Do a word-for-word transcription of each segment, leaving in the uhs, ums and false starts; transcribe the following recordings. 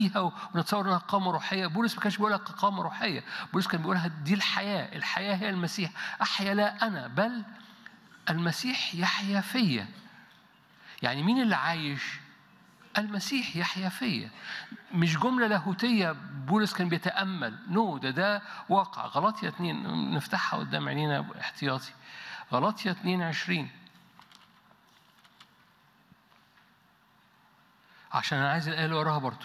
ونتصور انها قامه روحيه. بولس ما كانش بيقولها كقامه روحيه، بولس كان بيقولها دي الحياه، الحياه هي المسيح. احيا لا انا بل المسيح يحيا فيا. يعني مين اللي عايش؟ المسيح يحيا فيا. مش جمله لاهوتيه بولس كان بيتامل، نو ده ده واقع. غلاطيا اتنين نفتحها قدام عينينا احتياطي. غلاطيا اتنين عشرين، عشان انا عايز الايه اللي وراها برضه.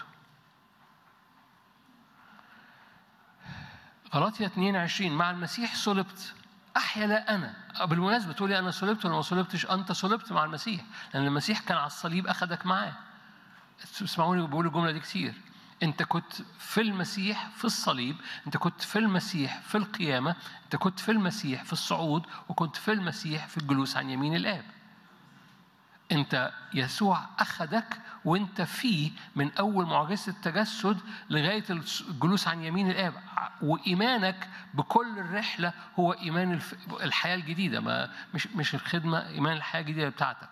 غلاطيا اتنين عشرين، مع المسيح صلبت أحيا لا أنا. بالمناسبة تقولي أنا صلبت ولا ما صلبتش؟ أنت صلبت مع المسيح، لأن المسيح كان على الصليب أخذك معاه. اسمعوني بقول الجملة دي كتير. أنت كنت في المسيح في الصليب، أنت كنت في المسيح في القيامة، أنت كنت في المسيح في الصعود، وكنت في المسيح في الجلوس عن يمين الآب. أنت يسوع أخذك وأنت فيه من أول معجزة التجسد لغاية الجلوس عن يمين الآب. وإيمانك بكل الرحلة هو إيمان الحياة الجديدة، ما مش مش الخدمة، إيمان الحياة الجديدة بتاعتك.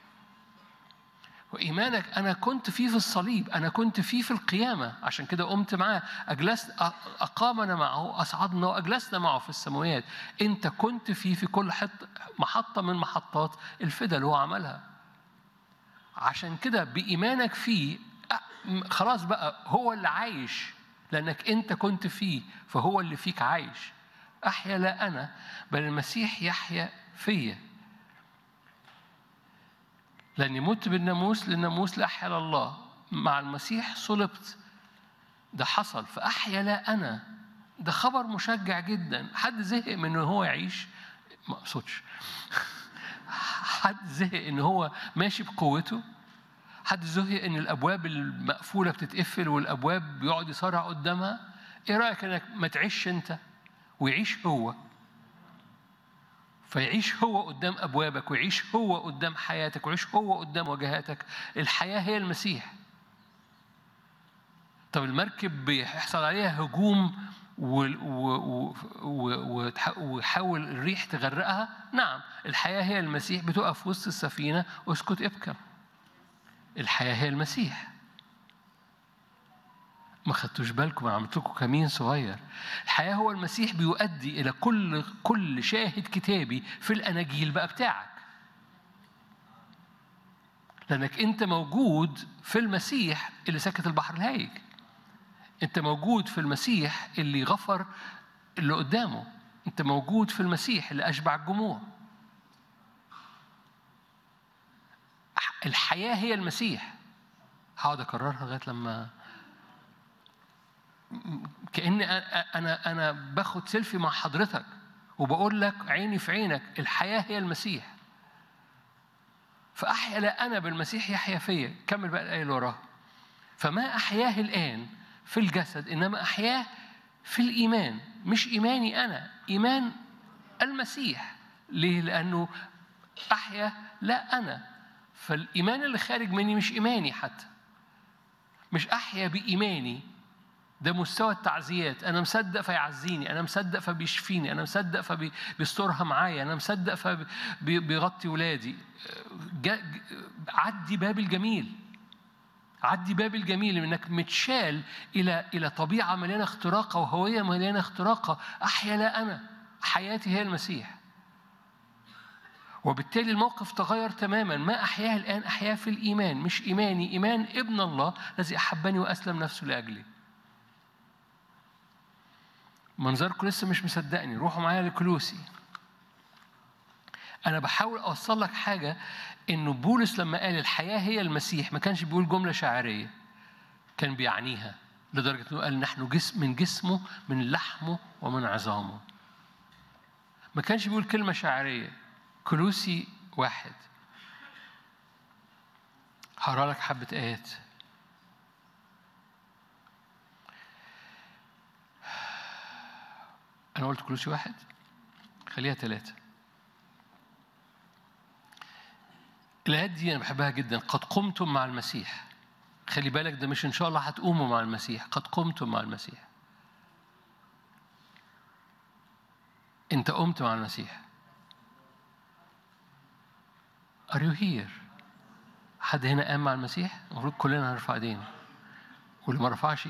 وإيمانك أنا كنت فيه في الصليب، أنا كنت فيه في القيامة، عشان كده قمت معاه، أجلس أقامنا معه، أصعدنا وأجلسنا معه في السماوات. أنت كنت فيه في كل محطة من محطات الفدا اللي هو عملها. عشان كده بإيمانك فيه خلاص بقى هو اللي عايش، لأنك أنت كنت فيه فهو اللي فيك عايش. أحيا لا أنا بل المسيح يحيا فيا. لأني مت بالناموس للناموس لأحيا لله. مع المسيح صلبت، ده حصل. فأحيا لا أنا، ده خبر مشجع جدا. حد زهق من إنه هو يعيش؟ ما أقصدش حد زهق إن هو ماشي بقوته؟ حد زهق إن الأبواب المقفولة بتتقفل والأبواب بيقعد يصارع قدامها؟ إيه رأيك إنك ما تعيش أنت ويعيش هو؟ فيعيش هو قدام أبوابك، ويعيش هو قدام حياتك، ويعيش هو قدام وجهاتك. الحياة هي المسيح. طب المركب بيحصل عليها هجوم ويحاول الريح تغرقها؟ نعم، الحياة هي المسيح. بتقف وسط السفينة، اسكت ابكى. الحياة هي المسيح. ما خدتوش بالكم؟ أنا عملت لكم كمين صغير. الحياة هو المسيح بيؤدي إلى كل كل شاهد كتابي في الأناجيل بقى بتاعك، لأنك أنت موجود في المسيح اللي سكت البحر الهايج. أنت موجود في المسيح اللي غفر اللي قدامه. أنت موجود في المسيح اللي أشبع الجموع. الحياة هي المسيح. هقعد أكررها لغاية لما كأن أنا أنا باخد سيلفي مع حضرتك وبقول لك عيني في عينك، الحياة هي المسيح. فأحيا لا أنا بالمسيح يحيا فيا. كمل بقى الآية اللي وراها. فما أحياه الآن في الجسد إنما أحياه في الإيمان. مش إيماني أنا، إيمان المسيح. ليه؟ لأنه أحيا لا أنا. فالإيمان اللي خارج مني مش إيماني، حتى مش أحيا بإيماني. ده مستوى التعزيات. أنا مصدق فيعزيني، أنا مصدق فبيشفيني، أنا مصدق فبيسترها معايا، أنا مصدق فبيغطي ولادي. عدي باب الجميل، عدي باب الجميل إنك متشال إلى إلى طبيعة مليانة اختراقة وهوية مليانة اختراقة. أحيا لا أنا، حياتي هي المسيح. وبالتالي الموقف تغير تماما. ما أحياه الآن أحياه في الإيمان. مش إيماني، إيمان ابن الله الذي أحبني وأسلم نفسه لأجلي. منظركم لسه مش مصدقني، روحوا معايا لكولوسي. أنا بحاول أوصل لك حاجة، إنه بولس لما قال الحياة هي المسيح ما كانش بيقول جملة شاعرية، كان بيعنيها، لدرجة إنه قال نحن جسم من جسمه من لحمه ومن عظامه. ما كانش بيقول كلمة شاعرية. كولوسي واحد، هقرأ لك حبة آيات. أنا قلت كولوسي واحد، خليها ثلاثة. الآيات دي أنا بحبها جدا. قد قمتم مع المسيح. خلي بالك، ده مش إن شاء الله هتقوموا مع المسيح، قد قمتم مع المسيح. أنت قمت مع المسيح. Are you here؟ حد هنا قام مع المسيح؟ المفروض كلنا هنرفع ايدينا. واللي ما رفعش